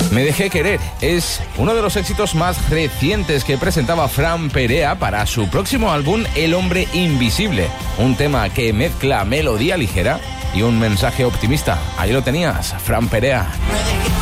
Me dejé querer es uno de los éxitos más recientes que presentaba Fran Perea para su próximo álbum El Hombre Invisible, un tema que mezcla melodía ligera y un mensaje optimista. Ahí lo tenías, Fran Perea.